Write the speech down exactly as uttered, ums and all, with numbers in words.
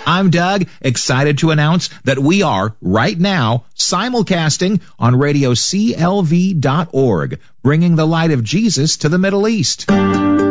I'm Doug, excited to announce that we are, right now, simulcasting on radio C L V dot org, bringing the light of Jesus to the Middle East.